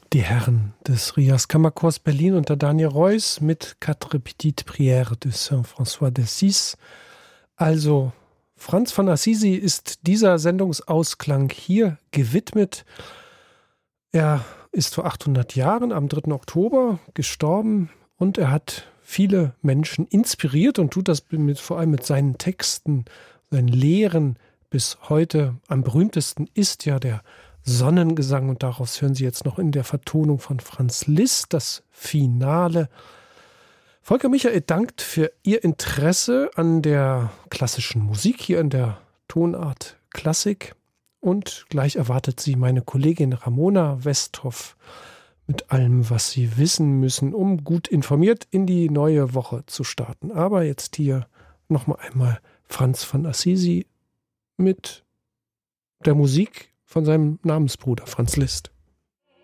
Die Herren des Rias Kammerchors Berlin unter Daniel Reuss mit Quatre petites prières de Saint François d'Assise. Also Franz von Assisi ist dieser Sendungsausklang hier gewidmet. Er ist vor 800 Jahren am 3. Oktober gestorben und er hat viele Menschen inspiriert und tut das vor allem mit seinen Texten, seinen Lehren bis heute. Am berühmtesten ist ja der Sonnengesang und daraus hören Sie jetzt noch in der Vertonung von Franz Liszt das Finale. Volker Michael dankt für Ihr Interesse an der klassischen Musik hier in der Tonart Klassik und gleich erwartet Sie meine Kollegin Ramona Westhoff mit allem, was Sie wissen müssen, um gut informiert in die neue Woche zu starten. Aber jetzt hier nochmal einmal Franz von Assisi mit der Musik von seinem Namensbruder Franz Liszt.